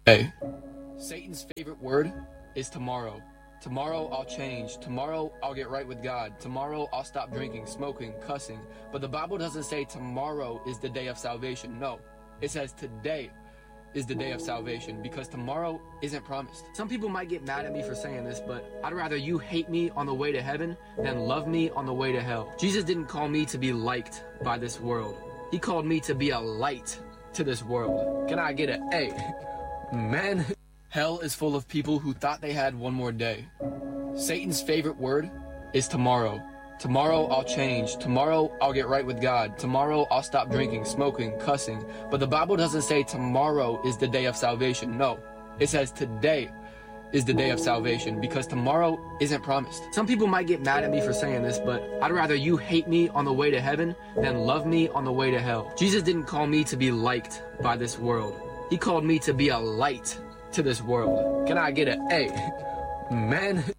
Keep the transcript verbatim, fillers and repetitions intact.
Hey, Satan's favorite word is tomorrow. Tomorrow I'll change. Tomorrow I'll get right with God. Tomorrow I'll stop drinking, smoking, cussing. But the Bible doesn't say tomorrow is the day of salvation. No, it says today is the day of salvation, because tomorrow isn't promised. Some people might get mad at me for saying this, but I'd rather you hate me on the way to heaven than love me on the way to hell. Jesus didn't call me to be liked by this world. He called me to be a light to this world. Can I get an A? Man, hell is full of people who thought they had one more day. Satan's favorite word is tomorrow. Tomorrow I'll change. Tomorrow I'll get right with God. Tomorrow I'll stop drinking, smoking, cussing. But the Bible doesn't say tomorrow is the day of salvation. No, it says today is the day of salvation, because tomorrow isn't promised. Some people might get mad at me for saying this, but I'd rather you hate me on the way to heaven than love me on the way to hell. Jesus didn't call me to be liked by this world. He called me to be a light to this world. Can I get an A? Man.